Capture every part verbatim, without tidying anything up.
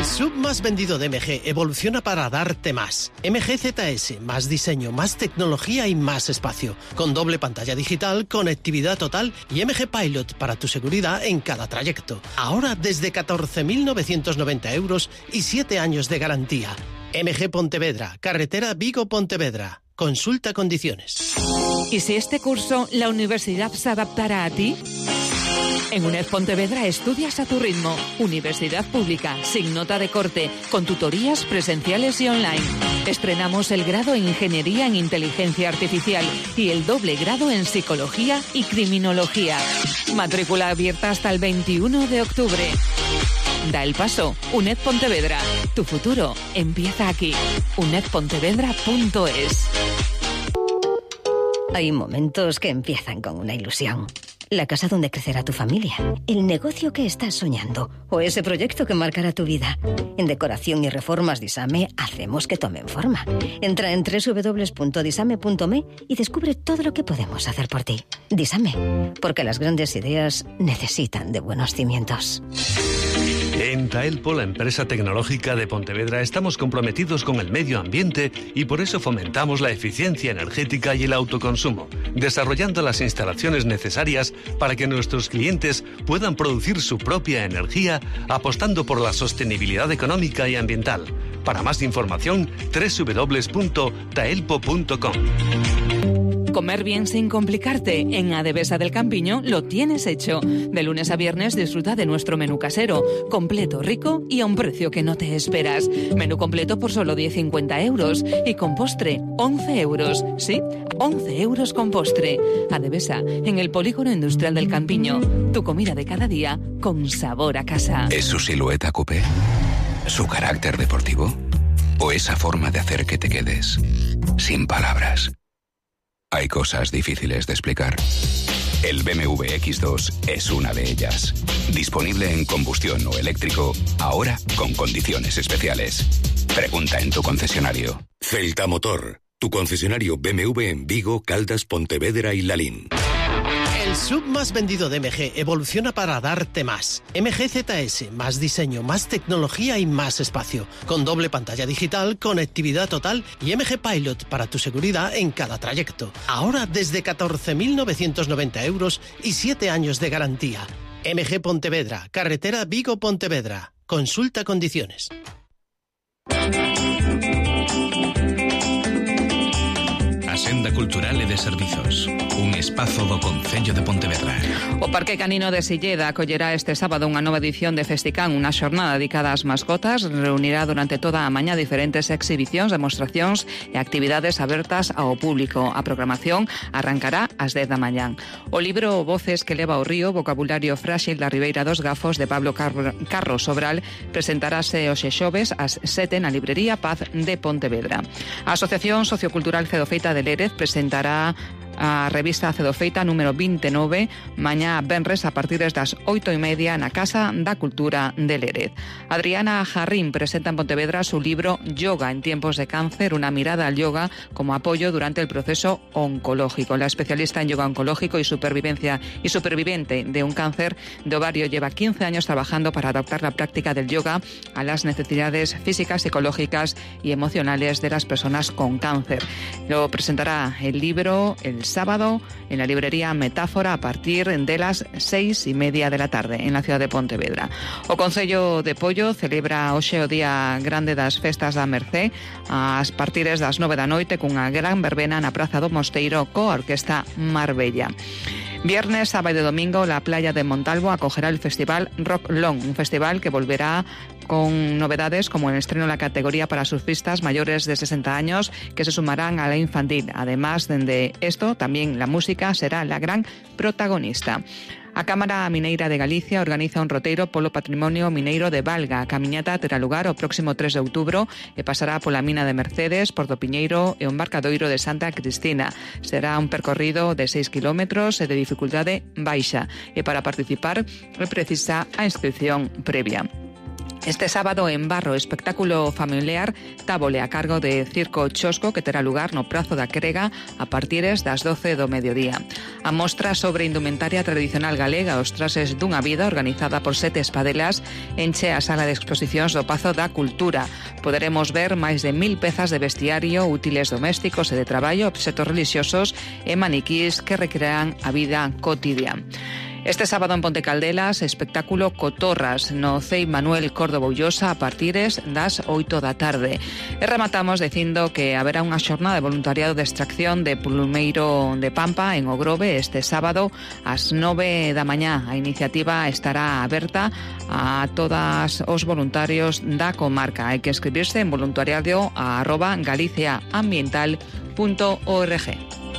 El sub más vendido de M G evoluciona para darte más. M G Z S, más diseño, más tecnología y más espacio. Con doble pantalla digital, conectividad total y M G Pilot para tu seguridad en cada trayecto. Ahora desde catorce mil novecientos noventa euros y siete años de garantía. M G Pontevedra, carretera Vigo-Pontevedra. Consulta condiciones. ¿Y si este curso la universidad se adaptará a ti? En UNED Pontevedra estudias a tu ritmo. Universidad pública, sin nota de corte, con tutorías presenciales y online. Estrenamos el grado en Ingeniería en Inteligencia Artificial y el doble grado en Psicología y Criminología. Matrícula abierta hasta el veintiuno de octubre. Da el paso. UNED Pontevedra. Tu futuro empieza aquí. uned pontevedra punto es. Hay momentos que empiezan con una ilusión. La casa donde crecerá tu familia, el negocio que estás soñando o ese proyecto que marcará tu vida. En Decoración y Reformas Disame hacemos que tomen forma. Entra en doble u doble u doble u punto disame punto me y descubre todo lo que podemos hacer por ti. Disame, porque las grandes ideas necesitan de buenos cimientos. En Taelpo, la empresa tecnológica de Pontevedra, estamos comprometidos con el medio ambiente y por eso fomentamos la eficiencia energética y el autoconsumo, desarrollando las instalaciones necesarias para que nuestros clientes puedan producir su propia energía, apostando por la sostenibilidad económica y ambiental. Para más información, doble u doble u doble u punto taelpo punto com. Comer bien sin complicarte. En Adevesa del Campiño lo tienes hecho. De lunes a viernes disfruta de nuestro menú casero. Completo, rico y a un precio que no te esperas. Menú completo por solo diez cincuenta euros. Y con postre, once euros. Sí, once euros con postre. Adevesa, en el Polígono Industrial del Campiño. Tu comida de cada día con sabor a casa. ¿Es su silueta coupé? ¿Su carácter deportivo? ¿O esa forma de hacer que te quedes sin palabras? Hay cosas difíciles de explicar. El B M W X dos es una de ellas. Disponible en combustión o eléctrico, ahora con condiciones especiales. Pregunta en tu concesionario. Celta Motor, tu concesionario B M W en Vigo, Caldas, Pontevedra y Lalín. El sub más vendido de M G evoluciona para darte más. M G Z S, más diseño, más tecnología y más espacio. Con doble pantalla digital, conectividad total y M G Pilot para tu seguridad en cada trayecto. Ahora desde catorce mil novecientos noventa euros y siete años de garantía. M G Pontevedra, carretera Vigo-Pontevedra. Consulta condiciones. A Senda Cultural e de Servizos, un espazo do Concello de Pontevedra. O Parque Canino de Silleda acollerá este sábado unha nova edición de Festicán, unha xornada dedicada ás mascotas. Reunirá durante toda a mañá diferentes exhibicións, demostracións e actividades abertas ao público. A programación arrancará ás dez da mañán. O libro Voces que leva ao río, vocabulario fráxil da Ribeira dos Gafos, de Pablo Car- Carro Sobral, presentarase hoxe xoves ás sete na librería Paz de Pontevedra. A Asociación Sociocultural Cedofeita de Lérez presentará a revista Cedofeita número veintinueve mañá venres a partir das oito e media na Casa da Cultura de Lérez. Adriana Jarrín presenta en Pontevedra su libro Yoga en tiempos de cáncer, una mirada al yoga como apoyo durante el proceso oncológico. La especialista en yoga oncológico y supervivencia y superviviente de un cáncer de ovario lleva quince años trabajando para adaptar la práctica del yoga a las necesidades físicas, psicológicas y emocionales de las personas con cáncer. Lo presentará el libro el sábado en la librería Metáfora a partir de las seis y media de la tarde en la ciudad de Pontevedra. O Concello de Pollo celebra hoxe o Día Grande das Festas da Mercé a partir das nove da noite cunha gran verbena na Praza do Mosteiro coa Orquesta Marbella. Viernes, sábado y domingo, la playa de Montalvo acogerá el festival Rock Long, un festival que volverá con novedades como el estreno de la categoría para surfistas mayores de sesenta años que se sumarán a la infantil. Además de esto, también la música será la gran protagonista. A Cámara Mineira de Galicia organiza un roteiro polo patrimonio mineiro de Valga. A camiñata terá lugar o próximo tres de outubro e pasará pola mina de Mercedes, Porto Piñeiro e o embarcadoiro de Santa Cristina. Será un percorrido de seis kilómetros e de dificultade baixa e para participar precisa a inscripción previa. Este sábado en Barro, espectáculo familiar tábole a cargo de Circo Chosco que terá lugar no Prazo da Crega a partires das doce do mediodía. A mostra sobre indumentaria tradicional galega Os trases dunha vida, organizada por Sete Espadelas, enche a sala de exposicións do Pazo da Cultura. Poderemos ver máis de mil pezas de vestiario, útiles domésticos e de traballo, obxetos religiosos e maniquís que recrean a vida cotidiana. Este sábado en Ponte Caldelas, espectáculo Cotorras no Cei Manuel Córdoba Ullosa a partires das oito da tarde. E rematamos dicindo que haberá unha xornada de voluntariado de extracción de plumeiro de Pampa en Ogrove este sábado ás nove da mañá. A iniciativa estará aberta a todos os voluntarios da comarca. Hai que escribirse en voluntariado a arroba galiciaambiental punto org.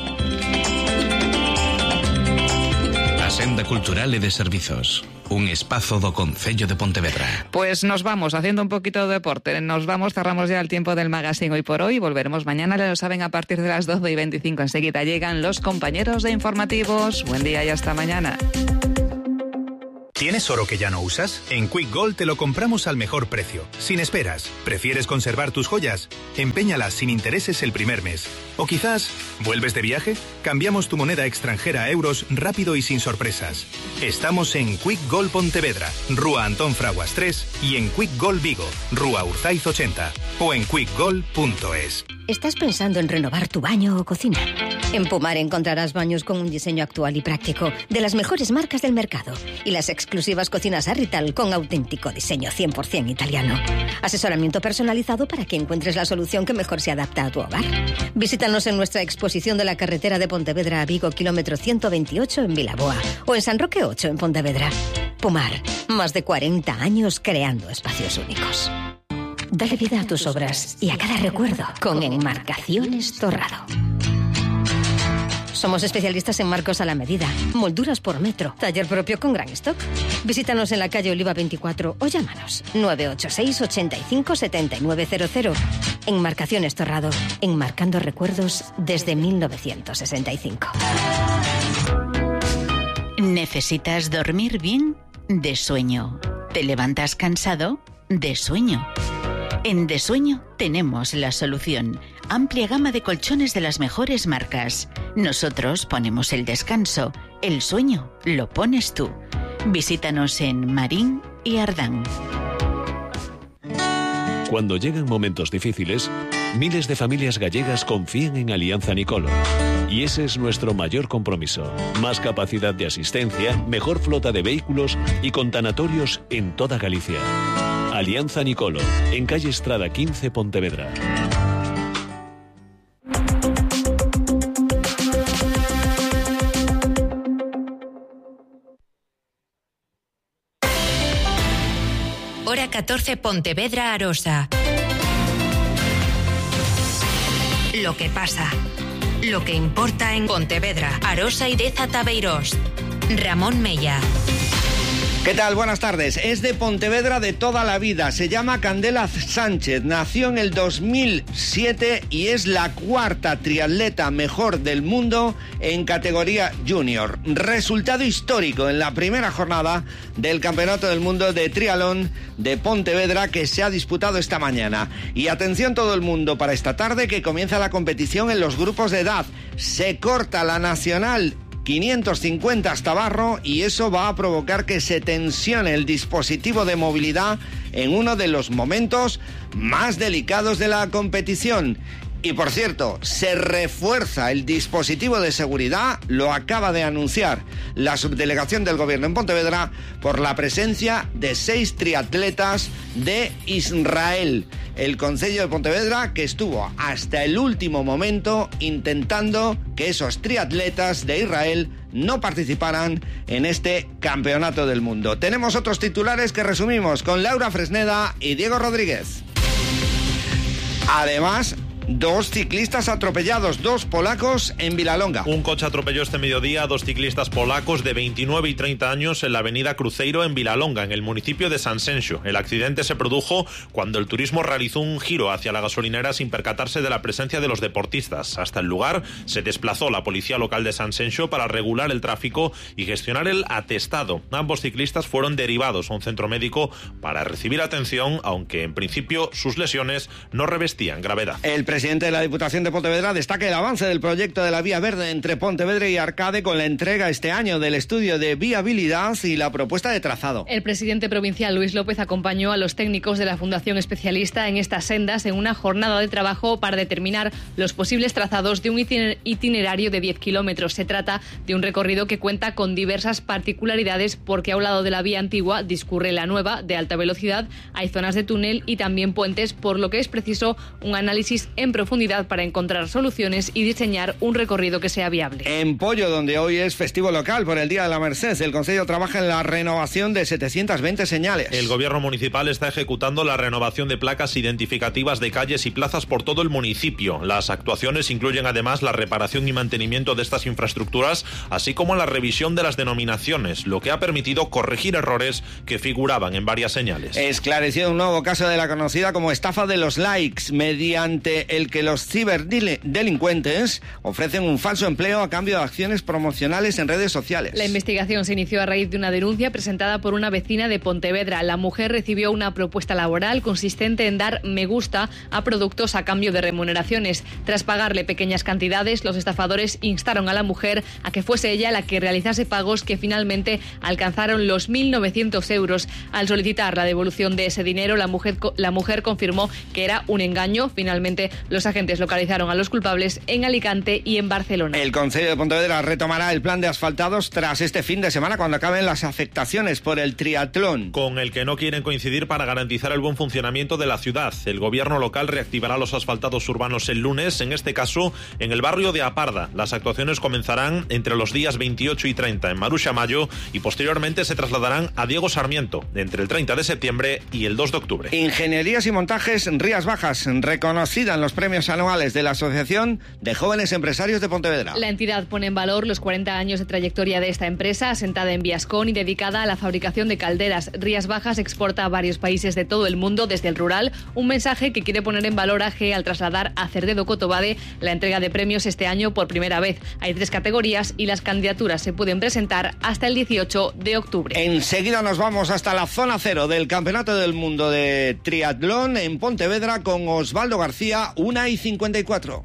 Senda Cultural e de Servizos, un espazo do Concello de Pontevedra. Pues nos vamos haciendo un poquito de deporte. Nos vamos, cerramos ya el tiempo del magazine hoy por hoy. Volveremos mañana, ya lo saben, a partir de las doce y veinticinco. Enseguida llegan los compañeros de informativos. Buen día y hasta mañana. ¿Tienes oro que ya no usas? En Quick Gold te lo compramos al mejor precio, sin esperas. ¿Prefieres conservar tus joyas? Empeñalas sin intereses el primer mes. ¿O quizás vuelves de viaje? Cambiamos tu moneda extranjera a euros rápido y sin sorpresas. Estamos en Quick Gold Pontevedra, Rúa Antón Fraguas tres, y en Quick Gold Vigo, Rúa Urzaiz ochenta, o en quick gold punto es. ¿Estás pensando en renovar tu baño o cocina? En Pumar encontrarás baños con un diseño actual y práctico de las mejores marcas del mercado y las exclusivas cocinas Arrital con auténtico diseño cien por ciento italiano. Asesoramiento personalizado para que encuentres la solución que mejor se adapta a tu hogar. Visítanos en nuestra exposición de la carretera de Pontevedra a Vigo, kilómetro ciento veintiocho en Vilaboa, o en San Roque ocho en Pontevedra. Pumar, más de cuarenta años creando espacios únicos. Dale vida a tus obras y a cada recuerdo con Enmarcaciones Torrado. Somos especialistas en marcos a la medida, molduras por metro, taller propio con gran stock. Visítanos en la calle Oliva veinticuatro o llámanos nueve ocho seis, ochenta y cinco, setenta y nueve cero cero. Enmarcaciones Torrado, enmarcando recuerdos desde mil novecientos sesenta y cinco. ¿Necesitas dormir bien? De sueño. ¿Te levantas cansado? De sueño. En De Sueño tenemos la solución. Amplia gama de colchones de las mejores marcas. Nosotros ponemos el descanso. El sueño lo pones tú. Visítanos en Marín y Ardán. Cuando llegan momentos difíciles, miles de familias gallegas confían en Alianza Nicolo. Y ese es nuestro mayor compromiso. Más capacidad de asistencia, mejor flota de vehículos y con tanatorios en toda Galicia. Alianza Nicolo, en calle Estrada quince, Pontevedra. Hora catorce, Pontevedra, Arosa. Lo que pasa, lo que importa en Pontevedra, Arosa y Deza Tabeirós. Ramón Mella. ¿Qué tal? Buenas tardes. Es de Pontevedra de toda la vida. Se llama Candela Sánchez. Nació en el dos mil siete y es la cuarta triatleta mejor del mundo en categoría junior. Resultado histórico en la primera jornada del Campeonato del Mundo de Triatlón de Pontevedra que se ha disputado esta mañana. Y atención todo el mundo para esta tarde que comienza la competición en los grupos de edad. Se corta la nacional quinientos cincuenta hasta Barro y eso va a provocar que se tensione el dispositivo de movilidad en uno de los momentos más delicados de la competición. Y por cierto, se refuerza el dispositivo de seguridad, lo acaba de anunciar la subdelegación del Gobierno en Pontevedra por la presencia de seis triatletas de Israel. El Concello de Pontevedra que estuvo hasta el último momento intentando que esos triatletas de Israel no participaran en este Campeonato del Mundo. Tenemos otros titulares que resumimos con Laura Fresneda y Diego Rodríguez. Además Dos ciclistas atropellados, dos polacos en Vilalonga. Un coche atropelló este mediodía a dos ciclistas polacos de veintinueve y treinta años en la avenida Cruzeiro en Vilalonga, en el municipio de Sanxenxo. El accidente se produjo cuando el turismo realizó un giro hacia la gasolinera sin percatarse de la presencia de los deportistas. Hasta el lugar se desplazó la policía local de Sanxenxo para regular el tráfico y gestionar el atestado. Ambos ciclistas fueron derivados a un centro médico para recibir atención, aunque en principio sus lesiones no revestían gravedad. El presidente de la Diputación de Pontevedra destaca el avance del proyecto de la Vía Verde entre Pontevedra y Arcade con la entrega este año del estudio de viabilidad y la propuesta de trazado. El presidente provincial Luis López acompañó a los técnicos de la Fundación Especialista en estas sendas en una jornada de trabajo para determinar los posibles trazados de un itinerario de diez kilómetros. Se trata de un recorrido que cuenta con diversas particularidades porque a un lado de la vía antigua discurre la nueva de alta velocidad, hay zonas de túnel y también puentes, por lo que es preciso un análisis en profundidad para encontrar soluciones y diseñar un recorrido que sea viable. En Pollo, donde hoy es festivo local por el Día de la Merced, el Concello trabaja en la renovación de setecientas veinte señales. El gobierno municipal está ejecutando la renovación de placas identificativas de calles y plazas por todo el municipio. Las actuaciones incluyen además la reparación y mantenimiento de estas infraestructuras, así como la revisión de las denominaciones, lo que ha permitido corregir errores que figuraban en varias señales. Esclarecido un nuevo caso de la conocida como estafa de los likes, mediante el que los ciberdelincuentes ofrecen un falso empleo a cambio de acciones promocionales en redes sociales. La investigación se inició a raíz de una denuncia presentada por una vecina de Pontevedra. La mujer recibió una propuesta laboral consistente en dar me gusta a productos a cambio de remuneraciones. Tras pagarle pequeñas cantidades, los estafadores instaron a la mujer a que fuese ella la que realizase pagos que finalmente alcanzaron los mil novecientos euros. Al solicitar la devolución de ese dinero, la mujer, la mujer confirmó que era un engaño. Finalmente, los agentes localizaron a los culpables en Alicante y en Barcelona. El Concello de Pontevedra retomará el plan de asfaltados tras este fin de semana, cuando acaben las afectaciones por el triatlón. Con el que no quieren coincidir para garantizar el buen funcionamiento de la ciudad. El gobierno local reactivará los asfaltados urbanos el lunes, en este caso en el barrio de Aparda. Las actuaciones comenzarán entre los días veintiocho y treinta en Maruxa Mayo y posteriormente se trasladarán a Diego Sarmiento entre el treinta de septiembre y el dos de octubre. Ingenierías y montajes Rías Bajas, reconocida en los premios anuales de la Asociación de Jóvenes Empresarios de Pontevedra. La entidad pone en valor los cuarenta años de trayectoria de esta empresa, asentada en Biascón y dedicada a la fabricación de calderas. Rías Bajas exporta a varios países de todo el mundo desde el rural, un mensaje que quiere poner en valor A G al trasladar a Cerdedo Cotobade la entrega de premios este año por primera vez. Hay tres categorías y las candidaturas se pueden presentar hasta el dieciocho de octubre. Enseguida nos vamos hasta la zona cero del Campeonato del Mundo de Triatlón en Pontevedra con Osvaldo García, una y cincuenta y cuatro.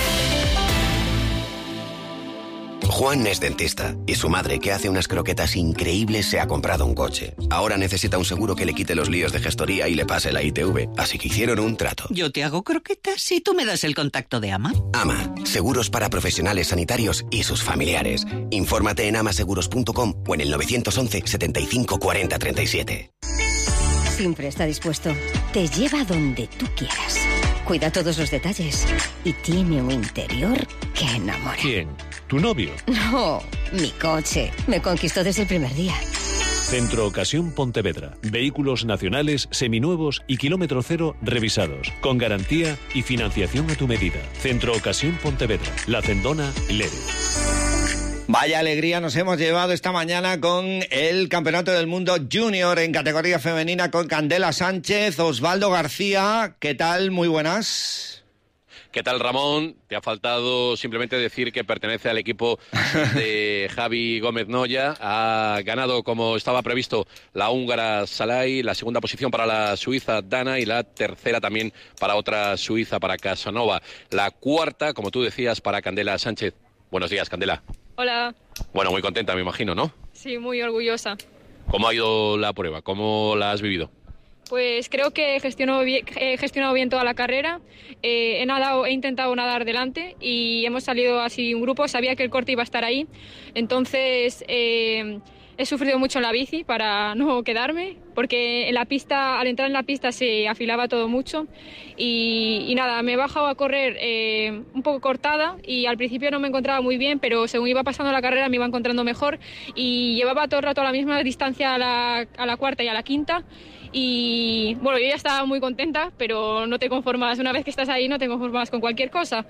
Juan es dentista y su madre, que hace unas croquetas increíbles, se ha comprado un coche. Ahora necesita un seguro que le quite los líos de gestoría y le pase la I T V, así que hicieron un trato. Yo te hago croquetas y tú me das el contacto de AMA. AMA, seguros para profesionales sanitarios y sus familiares. Infórmate en amaseguros punto com o en el nueve once, setenta y cinco, cuarenta, treinta y siete. Siempre está dispuesto. Te lleva donde tú quieras. Cuida todos los detalles y tiene un interior que enamora. ¿Quién? ¿Tu novio? No, mi coche. Me conquistó desde el primer día. Centro Ocasión Pontevedra. Vehículos nacionales, seminuevos y kilómetro cero revisados. Con garantía y financiación a tu medida. Centro Ocasión Pontevedra. La Cendona, Lere. Vaya alegría nos hemos llevado esta mañana con el Campeonato del Mundo Junior en categoría femenina con Candela Sánchez, Osvaldo García. ¿Qué tal? Muy buenas. ¿Qué tal, Ramón? Te ha faltado simplemente decir que pertenece al equipo de Javi Gómez Noya. Ha ganado, como estaba previsto, la húngara Salai, la segunda posición para la suiza Dana y la tercera también para otra suiza, para Casanova. La cuarta, como tú decías, para Candela Sánchez. Buenos días, Candela. Hola. Bueno, muy contenta, me imagino, ¿no? Sí, muy orgullosa. ¿Cómo ha ido la prueba? ¿Cómo la has vivido? Pues creo que he gestionado bien, he gestionado bien toda la carrera. Eh, he nadado, he intentado nadar delante y hemos salido así un grupo. Sabía que el corte iba a estar ahí. Entonces eh, he sufrido mucho en la bici para no quedarme, porque en la pista, al entrar en la pista se afilaba todo mucho. Y, y nada, me he bajado a correr eh, un poco cortada y al principio no me encontraba muy bien, pero según iba pasando la carrera me iba encontrando mejor y llevaba todo el rato a la misma distancia a la, a la cuarta y a la quinta. y bueno, yo ya estaba muy contenta, pero no te conformas, una vez que estás ahí no te conformas con cualquier cosa.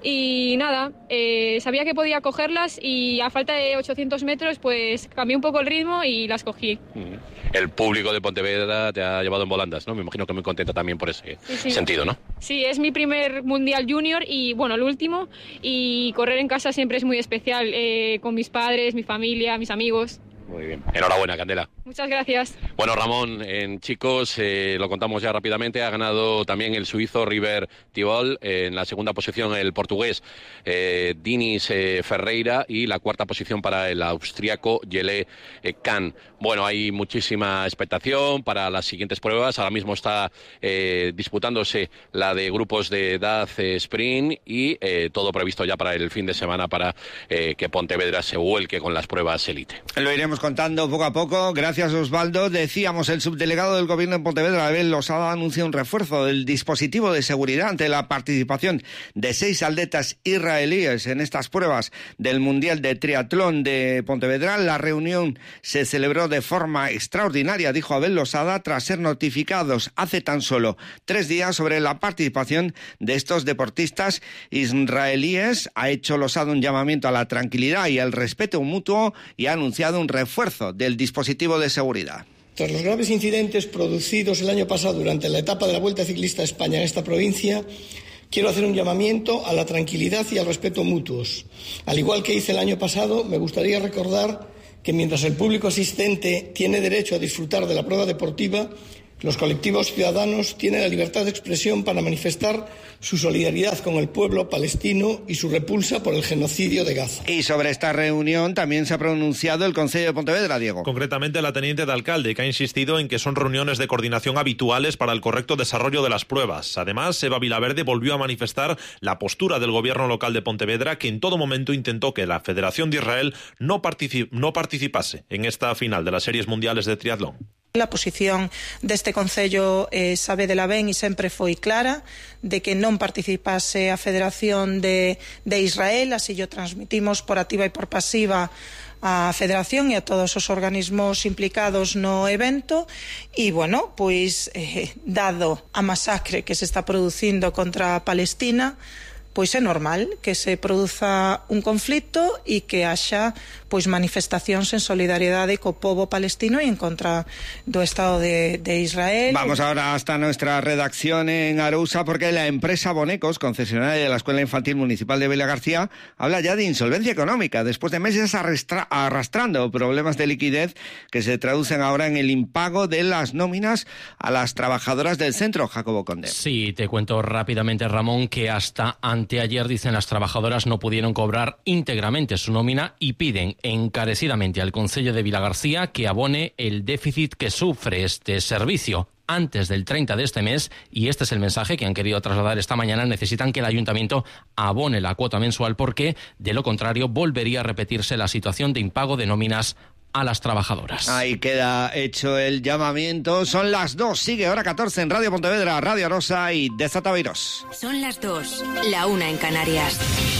Y nada, eh, sabía que podía cogerlas y a falta de ochocientos metros pues cambié un poco el ritmo y las cogí. El público de Pontevedra te ha llevado en volandas, ¿no? Me imagino que muy contenta también por ese sí, sí. sentido, ¿no? Sí, es mi primer Mundial Junior y bueno, el último, y correr en casa siempre es muy especial, eh, con mis padres, mi familia, mis amigos. Muy bien. Enhorabuena, Candela. Muchas gracias. Bueno, Ramón, en chicos, eh, lo contamos ya rápidamente, ha ganado también el suizo River Tibol, eh, en la segunda posición el portugués eh, Dinis eh, Ferreira y la cuarta posición para el austriaco Jelle eh, Kahn. Bueno, hay muchísima expectación para las siguientes pruebas. Ahora mismo está eh, disputándose la de grupos de edad eh, sprint y eh, todo previsto ya para el fin de semana para eh, que Pontevedra se vuelque con las pruebas élite. Lo iremos contando poco a poco. Gracias, Osvaldo. Decíamos, el subdelegado del Gobierno en Pontevedra, Abel Losada, anunció un refuerzo del dispositivo de seguridad ante la participación de seis atletas israelíes en estas pruebas del Mundial de Triatlón de Pontevedra. La reunión se celebró de forma extraordinaria, dijo Abel Losada, tras ser notificados hace tan solo tres días sobre la participación de estos deportistas israelíes. Ha hecho Losada un llamamiento a la tranquilidad y al respeto mutuo y ha anunciado un refuerzo del dispositivo de seguridad. Tras los graves incidentes producidos el año pasado durante la etapa de la Vuelta Ciclista a España en esta provincia, quiero hacer un llamamiento a la tranquilidad y al respeto mutuos. Al igual que hice el año pasado, me gustaría recordar que mientras el público asistente tiene derecho a disfrutar de la prueba deportiva, los colectivos ciudadanos tienen la libertad de expresión para manifestar su solidaridad con el pueblo palestino y su repulsa por el genocidio de Gaza. Y sobre esta reunión también se ha pronunciado el Concello de Pontevedra, Diego. Concretamente la teniente de alcalde, que ha insistido en que son reuniones de coordinación habituales para el correcto desarrollo de las pruebas. Además, Eva Vilaverde volvió a manifestar la postura del gobierno local de Pontevedra, que en todo momento intentó que la Federación de Israel no, particip- no participase en esta final de las series mundiales de triatlón. La posición deste Concello eh, sabe de la ben e sempre foi clara de que non participase a Federación de, de Israel, así lo transmitimos por activa e por pasiva a Federación e a todos os organismos implicados no evento e, bueno, pois, eh, dado a masacre que se está producindo contra a Palestina, pois é normal que se produza un conflito e que haxa pois manifestacións en solidariedade co pobo palestino e en contra do Estado de, de Israel. Vamos ahora hasta nuestra redacción en Arousa, porque la empresa Bonecos, concesionaria de la Escuela Infantil Municipal de Vila García, habla ya de insolvencia económica, después de meses arrastra, arrastrando problemas de liquidez que se traducen ahora en el impago de las nóminas a las trabajadoras del centro. Jacobo Conde. Sí, te cuento rápidamente, Ramón, que hasta anteayer, dicen, las trabajadoras no pudieron cobrar íntegramente su nómina y piden encarecidamente al Concello de Vilagarcía que abone el déficit que sufre este servicio antes del treinta de este mes, y este es el mensaje que han querido trasladar esta mañana. Necesitan que el ayuntamiento abone la cuota mensual porque, de lo contrario, volvería a repetirse la situación de impago de nóminas a las trabajadoras. Ahí queda hecho el llamamiento. Son las dos, sigue hora catorce en Radio Pontevedra, Radio Arosa y Desata Beirós. Son las dos, la una en Canarias.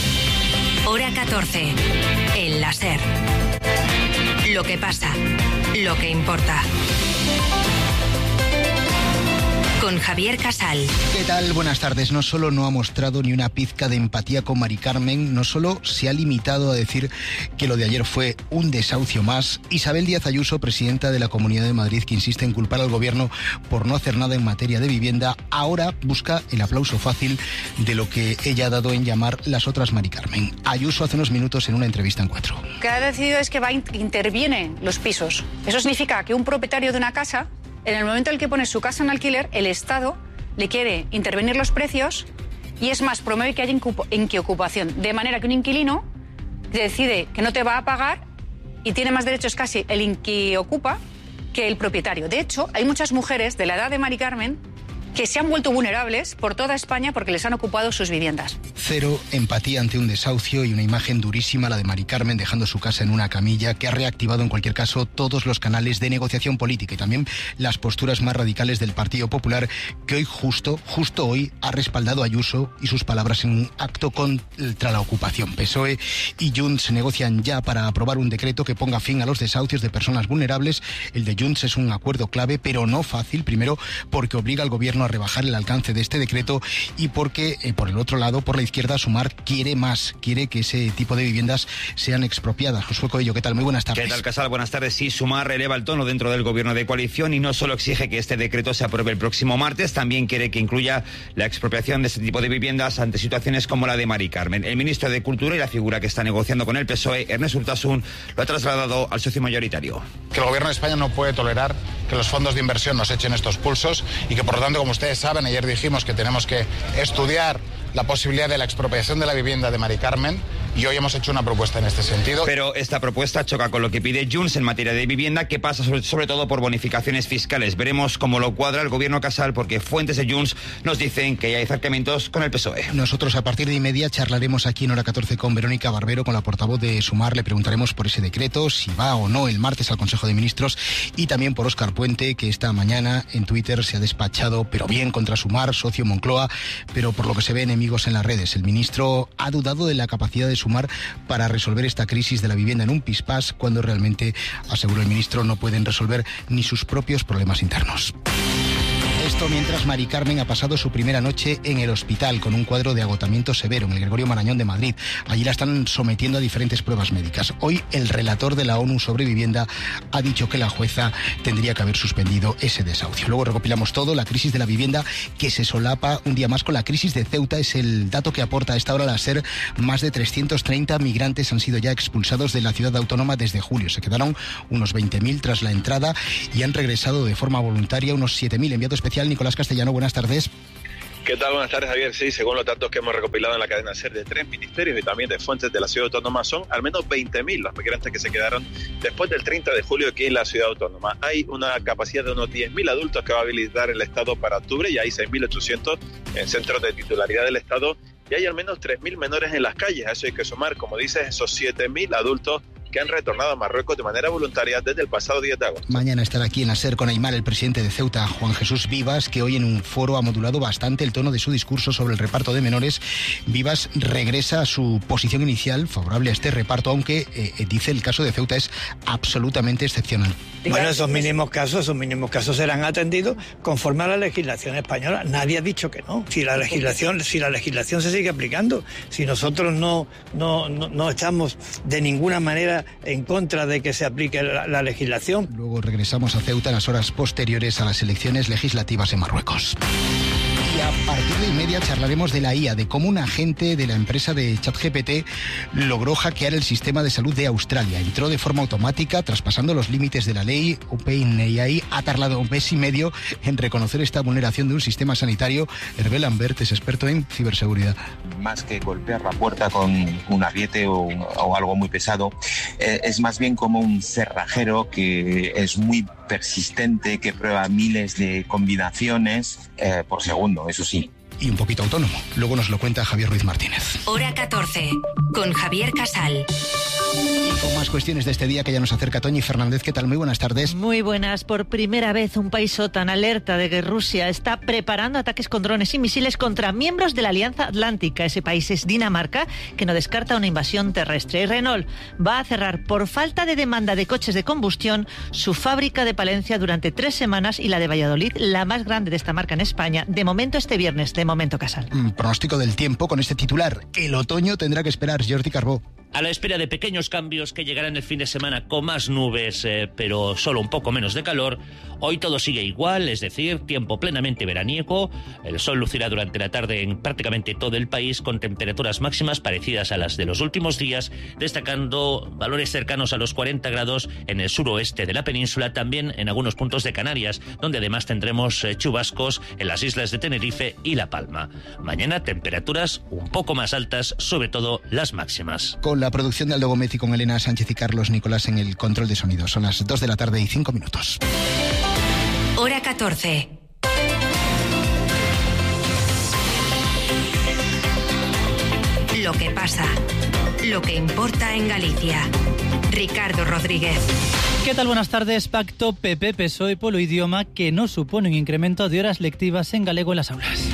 Hora catorce, en la SER. Lo que pasa, lo que importa. Con Javier Casal. ¿Qué tal? Buenas tardes. No solo no ha mostrado ni una pizca de empatía con Mari Carmen, no solo se ha limitado a decir que lo de ayer fue un desahucio más. Isabel Díaz Ayuso, presidenta de la Comunidad de Madrid, que insiste en culpar al gobierno por no hacer nada en materia de vivienda, ahora busca el aplauso fácil de lo que ella ha dado en llamar las otras Mari Carmen. Ayuso hace unos minutos en una entrevista en Cuatro. Lo que ha decidido es que va, interviene los pisos. Eso significa que un propietario de una casa, en el momento en el que pone su casa en alquiler, el Estado le quiere intervenir los precios y, es más, promueve que haya inquiocupación. De manera que un inquilino decide que no te va a pagar y tiene más derechos casi el inquiocupa que el propietario. De hecho, hay muchas mujeres de la edad de Mari Carmen que se han vuelto vulnerables por toda España porque les han ocupado sus viviendas. Cero empatía ante un desahucio y una imagen durísima, la de Mari Carmen dejando su casa en una camilla, que ha reactivado en cualquier caso todos los canales de negociación política y también las posturas más radicales del Partido Popular, que hoy justo, justo hoy ha respaldado a Ayuso y sus palabras en un acto contra la ocupación. P S O E y Junts negocian ya para aprobar un decreto que ponga fin a los desahucios de personas vulnerables. El de Junts es un acuerdo clave, pero no fácil, primero porque obliga al gobierno a rebajar el alcance de este decreto y porque, eh, por el otro lado, por la izquierda, Sumar quiere más, quiere que ese tipo de viviendas sean expropiadas. Josué Coello, ¿qué tal? Muy buenas tardes. ¿Qué tal, Casal? Buenas tardes. Sí, Sumar eleva el tono dentro del gobierno de coalición y no solo exige que este decreto se apruebe el próximo martes, también quiere que incluya la expropiación de este tipo de viviendas ante situaciones como la de Mari Carmen. El ministro de Cultura y la figura que está negociando con el P S O E, Ernest Urtasun, lo ha trasladado al socio mayoritario. Que el gobierno de España no puede tolerar que los fondos de inversión nos echen estos pulsos y que, por lo tanto, como ustedes saben, ayer dijimos que tenemos que estudiar la posibilidad de la expropiación de la vivienda de Mari Carmen y hoy hemos hecho una propuesta en este sentido. Pero esta propuesta choca con lo que pide Junts en materia de vivienda, que pasa sobre, sobre todo por bonificaciones fiscales. Veremos cómo lo cuadra el gobierno Casal, porque fuentes de Junts nos dicen que ya hay acercamientos con el P S O E. Nosotros a partir de y media charlaremos aquí en Hora catorce con Verónica Barbero, con la portavoz de Sumar. Le preguntaremos por ese decreto, si va o no el martes al Consejo de Ministros, y también por Óscar Puente, que esta mañana en Twitter se ha despachado, pero bien, contra Sumar, socio Moncloa, pero por lo que se ve enemigos en las redes. El ministro ha dudado de la capacidad de Sumar para resolver esta crisis de la vivienda en un pispás, cuando realmente, aseguró el ministro, no pueden resolver ni sus propios problemas internos. Esto mientras Mari Carmen ha pasado su primera noche en el hospital con un cuadro de agotamiento severo en el Gregorio Marañón de Madrid. Allí la están sometiendo a diferentes pruebas médicas. Hoy el relator de la ONU sobre vivienda ha dicho que la jueza tendría que haber suspendido ese desahucio. Luego recopilamos todo, la crisis de la vivienda que se solapa un día más con la crisis de Ceuta. Es el dato que aporta a esta hora la SER. Más de trescientos treinta migrantes han sido ya expulsados de la ciudad autónoma desde julio. Se quedaron unos veinte mil tras la entrada y han regresado de forma voluntaria unos siete mil. Enviado especial Nicolás Castellano, buenas tardes. ¿Qué tal? Buenas tardes, Javier. Sí, según los datos que hemos recopilado en la cadena SER de tres ministerios y también de fuentes de la ciudad autónoma, son al menos veinte mil los migrantes que se quedaron después del treinta de julio aquí en la ciudad autónoma. Hay una capacidad de unos diez mil adultos que va a habilitar el Estado para octubre y hay seis mil ochocientos en centros de titularidad del Estado y hay al menos tres mil menores en las calles. A eso hay que sumar, como dices, esos siete mil adultos que han retornado a Marruecos de manera voluntaria desde el pasado diez de agosto. Mañana estará aquí en la SER con Aymar el presidente de Ceuta, Juan Jesús Vivas, que hoy en un foro ha modulado bastante el tono de su discurso sobre el reparto de menores. Vivas regresa a su posición inicial favorable a este reparto, aunque eh, dice el caso de Ceuta es absolutamente excepcional. Bueno, esos mínimos casos, esos mínimos casos serán atendidos conforme a la legislación española. Nadie ha dicho que no. Si la legislación, si la legislación se sigue aplicando, si nosotros no, no, no, no estamos de ninguna manera en contra de que se aplique la, la legislación. Luego regresamos a Ceuta en las horas posteriores a las elecciones legislativas en Marruecos. Y a partir de y media charlaremos de la I A, de cómo un agente de la empresa de ChatGPT logró hackear el sistema de salud de Australia. Entró de forma automática, traspasando los límites de la ley. OpenAI ha tardado un mes y medio en reconocer esta vulneración de un sistema sanitario. Hervé Lambert es experto en ciberseguridad. Más que golpear la puerta con un ariete o, o algo muy pesado, eh, es más bien como un cerrajero que es muy persistente, que prueba miles de combinaciones eh, por segundo, eso sí. Y un poquito autónomo. Luego nos lo cuenta Javier Ruiz Martínez. Hora catorce, con Javier Casal. Y con más cuestiones de este día que ya nos acerca Toñi Fernández. ¿Qué tal? Muy buenas tardes. Muy buenas. Por primera vez un país OTAN alerta de que Rusia está preparando ataques con drones y misiles contra miembros de la Alianza Atlántica. Ese país es Dinamarca, que no descarta una invasión terrestre. Y Renault va a cerrar por falta de demanda de coches de combustión su fábrica de Palencia durante tres semanas y la de Valladolid, la más grande de esta marca en España, de momento este viernes. De momento, Casal. Mm, pronóstico del tiempo con este titular. El otoño tendrá que esperar. Jordi Carbó. A la espera de pequeños cambios que llegarán el fin de semana con más nubes, eh, pero solo un poco menos de calor, hoy todo sigue igual, es decir, tiempo plenamente veraniego. El sol lucirá durante la tarde en prácticamente todo el país con temperaturas máximas parecidas a las de los últimos días, destacando valores cercanos a los cuarenta grados en el suroeste de la península, también en algunos puntos de Canarias, donde además tendremos eh, chubascos en las islas de Tenerife y La Palma. Mañana temperaturas un poco más altas, sobre todo las máximas. Con la producción de Aldo Gómez y con Elena Sánchez y Carlos Nicolás en el control de sonido. Son las dos de la tarde y cinco minutos. Hora catorce. Lo que pasa, lo que importa en Galicia. Ricardo Rodríguez. ¿Qué tal? Buenas tardes. Pacto P P P S O E polo idioma que no supone un incremento de horas lectivas en galego en las aulas.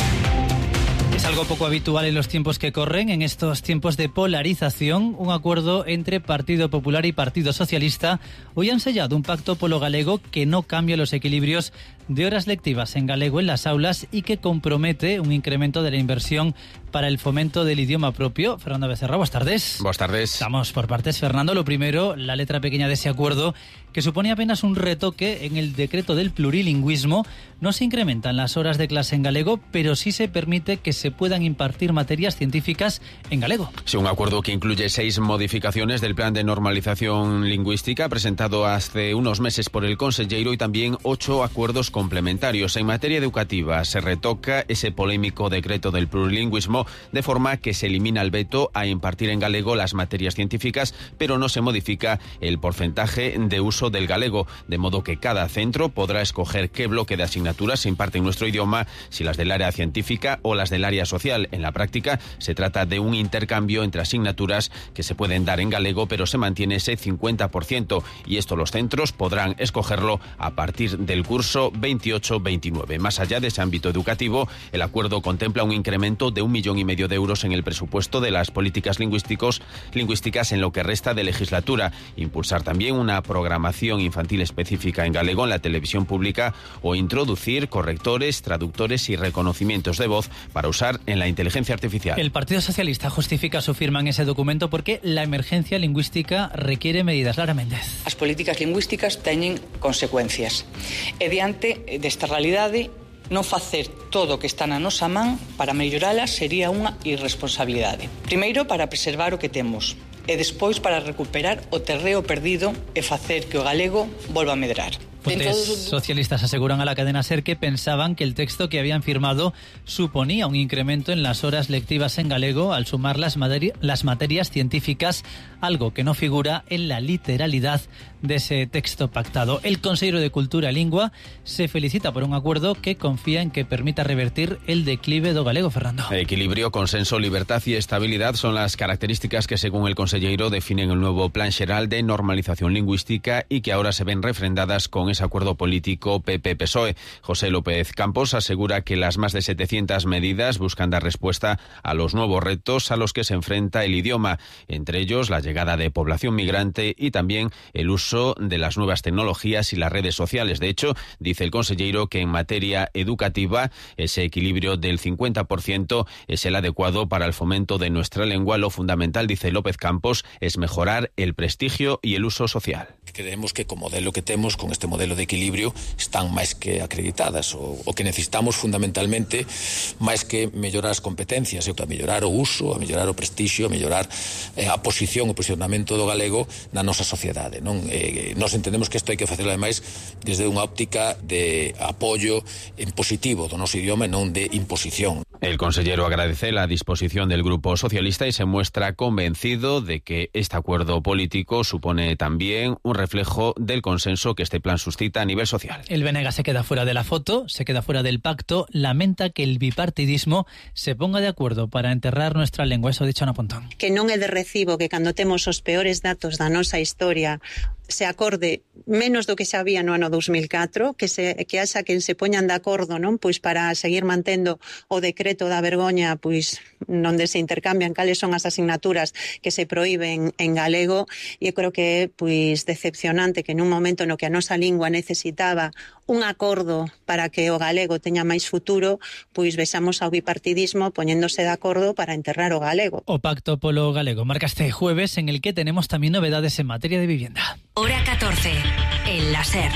Es algo poco habitual en los tiempos que corren, en estos tiempos de polarización. Un acuerdo entre Partido Popular y Partido Socialista hoy han sellado un pacto polo galego que no cambia los equilibrios de horas lectivas en galego en las aulas y que compromete un incremento de la inversión para el fomento del idioma propio. Fernando Becerra, buenas tardes. Buenas tardes. Estamos por partes. Fernando, lo primero, la letra pequeña de ese acuerdo, que supone apenas un retoque en el decreto del plurilingüismo. No se incrementan las horas de clase en galego, pero sí se permite que se puedan impartir materias científicas en galego. Sí, un acuerdo que incluye seis modificaciones del plan de normalización lingüística presentado hace unos meses por el consejero y también ocho acuerdos complementarios. En materia educativa se retoca ese polémico decreto del plurilingüismo de forma que se elimina el veto a impartir en galego las materias científicas, pero no se modifica el porcentaje de uso del galego, de modo que cada centro podrá escoger qué bloque de asignaturas se imparte en nuestro idioma, si las del área científica o las del área social. En la práctica se trata de un intercambio entre asignaturas que se pueden dar en galego, pero se mantiene ese cincuenta por ciento y esto los centros podrán escogerlo a partir del curso veintiocho veintinueve. Más allá de ese ámbito educativo, el acuerdo contempla un incremento de un millón y medio de euros en el presupuesto de las políticas lingüísticos, lingüísticas en lo que resta de legislatura. Impulsar también una programación infantil específica en galego en la televisión pública o introducir correctores, traductores y reconocimientos de voz para usar en la inteligencia artificial. El Partido Socialista justifica su firma en ese documento porque la emergencia lingüística requiere medidas. Lara Méndez. As políticas lingüísticas teñen consecuencias e diante desta realidade non facer todo o que está na nosa man para melloralas sería unha irresponsabilidade. Primeiro, para preservar o que temos e despois para recuperar o terreo perdido e facer que o galego volva a medrar. Fuentes socialistas aseguran a la cadena SER que pensaban que el texto que habían firmado suponía un incremento en las horas lectivas en galego al sumar las, materi- las materias científicas, algo que no figura en la literalidad de ese texto pactado. El consejero de Cultura e Lingua se felicita por un acuerdo que confía en que permita revertir el declive do galego. Fernando. Equilibrio, consenso, libertad y estabilidad son las características que, según el consejero, definen el nuevo Plan Xeral de Normalización Lingüística y que ahora se ven refrendadas con ese acuerdo político P P P S O E. José López Campos asegura que las más de setecientas medidas buscan dar respuesta a los nuevos retos a los que se enfrenta el idioma, entre ellos la llegada de población migrante y también el uso de las nuevas tecnologías y las redes sociales. De hecho, dice el consejero que en materia educativa ese equilibrio del cincuenta por ciento es el adecuado para el fomento de nuestra lengua. Lo fundamental, dice López Campos, es mejorar el prestigio y el uso social. Creemos que co modelo que temos, con este modelo de equilibrio, están máis que acreditadas. O, o que necesitamos fundamentalmente, máis que mellorar as competencias, é a mellorar o uso, a mellorar o prestixio, a mellorar eh, a posición, o posicionamento do galego na nosa sociedade. Non? Eh, nós entendemos que isto hai que facelo ademais desde unha óptica de apoio en positivo do noso idioma e non de imposición. El consejero agradece la disposición del Grupo Socialista y se muestra convencido de que este acuerdo político supone también un reflejo del consenso que este plan suscita a nivel social. El B N G se queda fuera de la foto, se queda fuera del pacto, lamenta que el bipartidismo se ponga de acuerdo para enterrar nuestra lengua. Eso ha dicho Ana Pontón. Que non é de recibo que cando temos os peores datos da nosa historia se acorde menos do que xa había no ano dos mil catro, que se que haxa quen se poñan de acordo, non, pois para seguir mantendo o decreto da vergoña, pois onde se intercambian cales son as asignaturas que se proíben en galego, e eu creo que é pois decepcionante que nun momento no que a nosa lingua necesitaba un acordo para que o galego teña máis futuro, pois vexamos ao bipartidismo poñéndose de acordo para enterrar o galego. O pacto polo galego marca este jueves, en el que tenemos también novedades en materia de vivienda. Hora catorce, en la SER.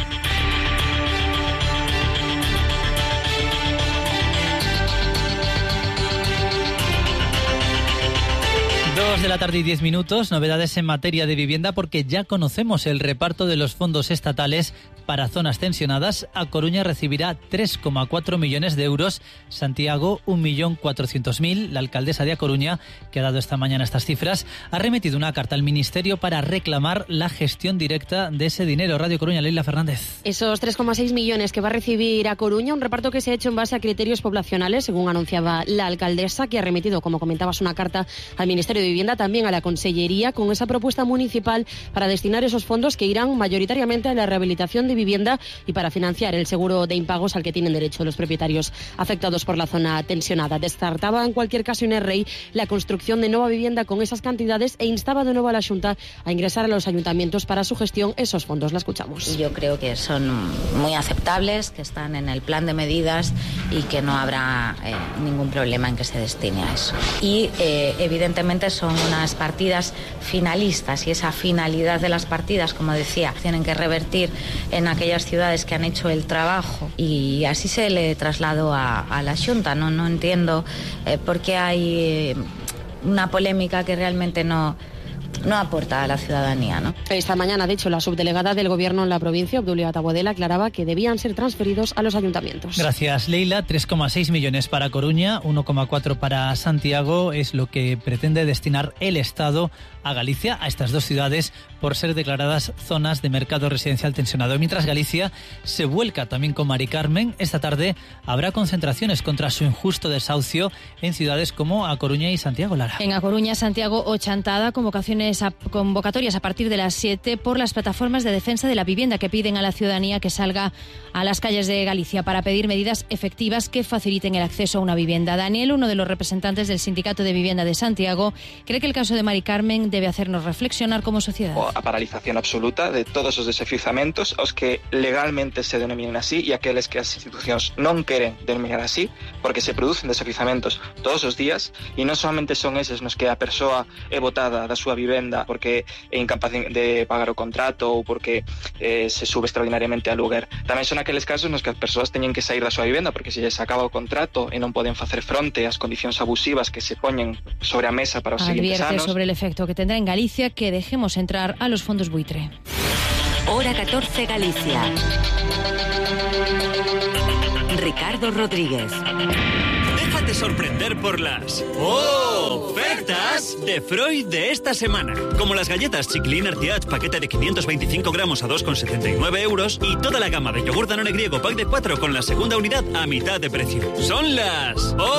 Dos Dos de la tarde y diez minutos, novedades en materia de vivienda porque ya conocemos el reparto de los fondos estatales para zonas tensionadas. A Coruña recibirá tres coma cuatro millones de euros, Santiago un millón cuatrocientos mil. La alcaldesa de A Coruña, que ha dado esta mañana estas cifras, ha remitido una carta al Ministerio para reclamar la gestión directa de ese dinero. Radio Coruña, Leila Fernández. Esos tres coma seis millones que va a recibir A Coruña, un reparto que se ha hecho en base a criterios poblacionales, según anunciaba la alcaldesa, que ha remitido, como comentabas, una carta al Ministerio de Vivienda, también a la Consellería, con esa propuesta municipal para destinar esos fondos que irán mayoritariamente a la rehabilitación de vivienda y para financiar el seguro de impagos al que tienen derecho los propietarios afectados por la zona tensionada. Descartaba en cualquier caso Inerrey la construcción de nueva vivienda con esas cantidades e instaba de nuevo a la Xunta a ingresar a los ayuntamientos para su gestión esos fondos. La escuchamos. Yo creo que son muy aceptables, que están en el plan de medidas y que no habrá eh, ningún problema en que se destine a eso. Y eh, evidentemente son unas partidas finalistas y esa finalidad de las partidas, como decía, tienen que revertir en aquellas ciudades que han hecho el trabajo y así se le trasladó a, a la Xunta. No, no entiendo eh, por qué hay eh, una polémica que realmente no... no aporta a la ciudadanía, ¿no? Esta mañana, de hecho, la subdelegada del Gobierno en la provincia, Obdulia Taboadela, aclaraba que debían ser transferidos a los ayuntamientos. Gracias, Leila. tres coma seis millones para Coruña, uno coma cuatro para Santiago, es lo que pretende destinar el Estado a Galicia, a estas dos ciudades, por ser declaradas zonas de mercado residencial tensionado. Mientras Galicia se vuelca también con Mari Carmen, esta tarde habrá concentraciones contra su injusto desahucio en ciudades como A Coruña y Santiago. Lara. En A Coruña, Santiago o Chantada, convocaciones a, convocatorias a partir de las siete por las plataformas de defensa de la vivienda que piden a la ciudadanía que salga a las calles de Galicia para pedir medidas efectivas que faciliten el acceso a una vivienda. Daniel, uno de los representantes del Sindicato de Vivienda de Santiago, cree que el caso de Mari Carmen debe hacernos reflexionar como sociedad. A paralización absoluta de todos os desafiuzamentos aos que legalmente se denominen así e aqueles que as institucións non queren denominar así, porque se producen desafiuzamentos todos os días e non solamente son eses nos que a persoa é botada da súa vivenda porque é incapaz de pagar o contrato ou porque eh, se sube extraordinariamente a aluguer. Tamén son aqueles casos nos que as persoas teñen que sair da súa vivenda porque se les acaba o contrato e non poden facer fronte ás condicións abusivas que se poñen sobre a mesa para os seguintes Advierte anos. sobre el efecto que tendrá en Galicia que dejemos entrar a los fondos buitre. Hora catorce Galicia. Ricardo Rodríguez. Déjate sorprender por las ofertas de Freud de esta semana. Como las galletas Chiclin Artiach paquete de quinientos veinticinco gramos a dos con setenta y nueve euros y toda la gama de yogur Danone griego pack de cuatro con la segunda unidad a mitad de precio. Son las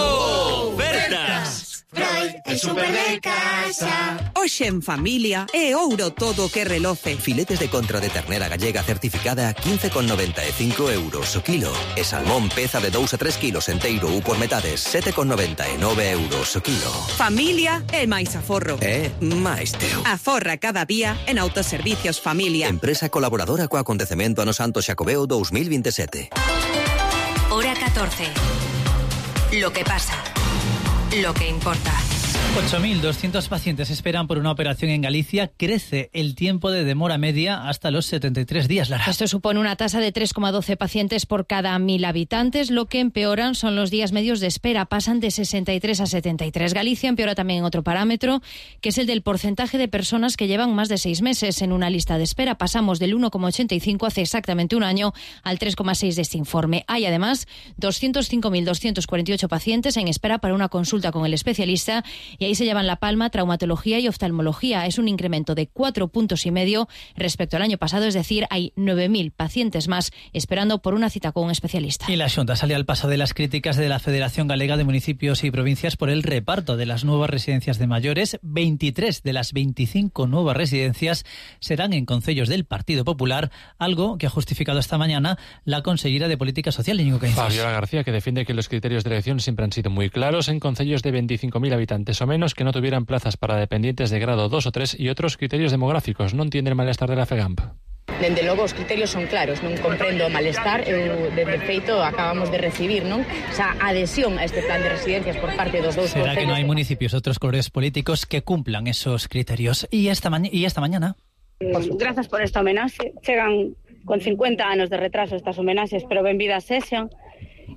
ofertas. Freud, el super de casa. Hoxe en familia é ouro todo que reloce. Filetes de contra de ternera gallega certificada quince con noventa e cinco euros o kilo. E salmón peza de dous a tres kilos enteiro ou por metades sete con noventa e nove euros o kilo. Familia é máis aforro. É máis teu. Aforra cada día en Autoservicios Familia. Empresa colaboradora co acontecemento ano Santo Xacobeo dos mil veintisiete. Hora catorce. Lo que pasa. Lo que importa. ocho mil doscientos pacientes esperan por una operación en Galicia. Crece el tiempo de demora media hasta los setenta y tres días, Lara. Esto supone una tasa de tres coma doce pacientes por cada mil habitantes. Lo que empeoran son los días medios de espera. Pasan de sesenta y tres a setenta y tres. Galicia empeora también en otro parámetro, que es el del porcentaje de personas que llevan más de seis meses en una lista de espera. Pasamos del uno coma ochenta y cinco hace exactamente un año al tres coma seis de este informe. Hay además doscientos cinco mil doscientos cuarenta y ocho pacientes en espera para una consulta con el especialista y ahí se llevan la palma traumatología y oftalmología. Es un incremento de cuatro puntos y medio respecto al año pasado, es decir, hay nueve mil pacientes más esperando por una cita con un especialista. Y la Xunta sale al paso de las críticas de la Federación Galega de Municipios y Provincias por el reparto de las nuevas residencias de mayores. veintitrés de las veinticinco nuevas residencias serán en concellos del Partido Popular, algo que ha justificado esta mañana la consellera de Política Social, Íñigo Caínzos. Fabiola García, que defiende que los criterios de elección siempre han sido muy claros en concellos de veinticinco mil habitantes o menos que no tuvieran plazas para dependientes de grado dos o tres y otros criterios demográficos. Non entiende el malestar de la FEGAMP. Dende logo os criterios son claros, non comprendo o malestar, eu de feito acabamos de recibir, non? Esa adhesión a este plan de residencias por parte dos dous concellos. Será que no hai municipios, outros colores políticos que cumplan esos criterios. E esta, ma- y esta mañana... Grazas por esta homenaxe. Chegan con cincuenta anos de retraso estas homenaxes, pero benvidas sexan.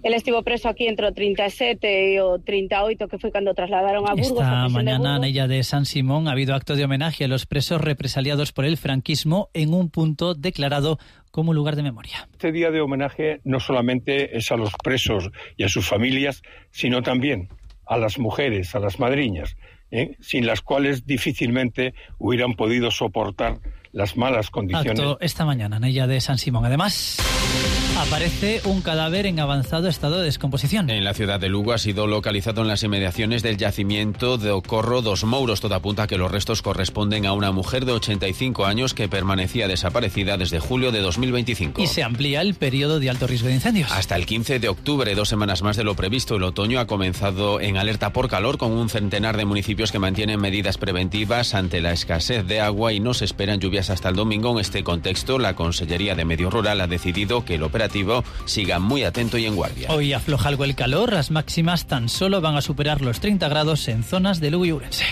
El estivo preso aquí entre o trinta e sete e o trinta e oito, que foi cando trasladaron a Burgos. Esta a mañana en ella de San Simón ha habido acto de homenaje a los presos represaliados por el franquismo en un punto declarado como lugar de memoria. Este día de homenaje no solamente es a los presos y a sus familias, sino también a las mujeres, a las madriñas, ¿eh? sin las cuales difícilmente hubieran podido soportar las malas condiciones. Acto esta mañana en ella de San Simón. Además, aparece un cadáver en avanzado estado de descomposición. En la ciudad de Lugo ha sido localizado en las inmediaciones del yacimiento de Ocorro dos Mouros. Todo apunta a que los restos corresponden a una mujer de ochenta y cinco años que permanecía desaparecida desde julio de dos mil veinticinco. Y se amplía el periodo de alto riesgo de incendios. Hasta el quince de octubre, dos semanas más de lo previsto. El otoño ha comenzado en alerta por calor, con un centenar de municipios que mantienen medidas preventivas ante la escasez de agua y no se esperan lluvias hasta el domingo. En este contexto, la Consellería de Medio Rural ha decidido que el operativo siga muy atento y en guardia. Hoy afloja algo el calor, las máximas tan solo van a superar los treinta grados en zonas de Lugo y Ourense.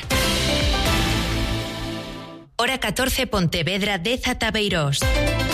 Hora catorce, Pontevedra, Deza, Tabeirós.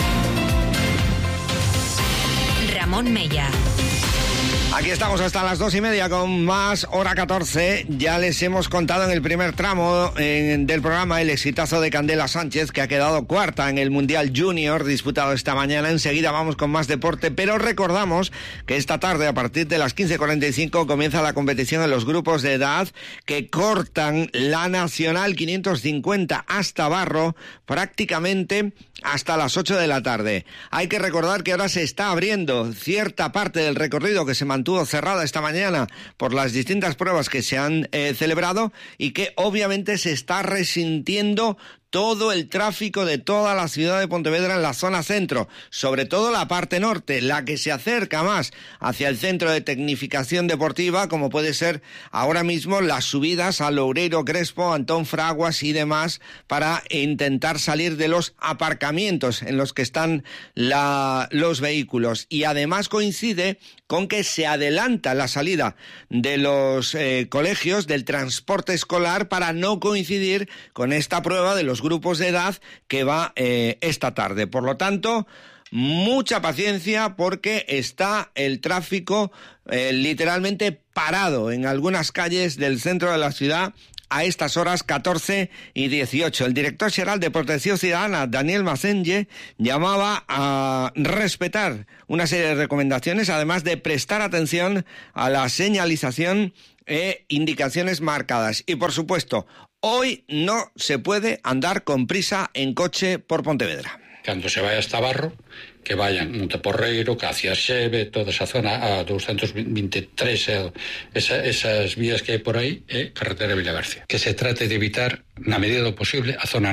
Ramón Mella. Aquí estamos hasta las dos y media con más Hora catorce. Ya les hemos contado en el primer tramo en, del programa el exitazo de Candela Sánchez, que ha quedado cuarta en el Mundial Junior disputado esta mañana. Enseguida vamos con más deporte, pero recordamos que esta tarde a partir de las quince cuarenta y cinco comienza la competición en los grupos de edad que cortan la Nacional quinientos cincuenta hasta Barro prácticamente hasta las ocho de la tarde. Hay que recordar que ahora se está abriendo cierta parte del recorrido que se mantuvo cerrada esta mañana por las distintas pruebas que se han eh, celebrado y que obviamente se está resintiendo todo el tráfico de toda la ciudad de Pontevedra en la zona centro, sobre todo la parte norte, la que se acerca más hacia el centro de tecnificación deportiva, como puede ser ahora mismo las subidas a Loureiro, Crespo, Antón Fraguas y demás, para intentar salir de los aparcamientos en los que están la, los vehículos. Y además coincide con que se adelanta la salida de los eh, colegios, del transporte escolar, para no coincidir con esta prueba de los grupos de edad que va eh, esta tarde. Por lo tanto, mucha paciencia porque está el tráfico eh, literalmente parado en algunas calles del centro de la ciudad a estas horas catorce y dieciocho. El director general de Protección Ciudadana, Daniel Macenge, llamaba a respetar una serie de recomendaciones, además de prestar atención a la señalización e indicaciones marcadas. Y por supuesto, hoy no se puede andar con prisa en coche por Pontevedra. Cando se vai hasta Barro, que vayan Monteporreiro, Cacia Xeve, toda esa zona, a doscientos veintitrés, esa, esas vías que hai por aí, é carretera Villagarcía. Que se trate de evitar, na medida do posible, a zona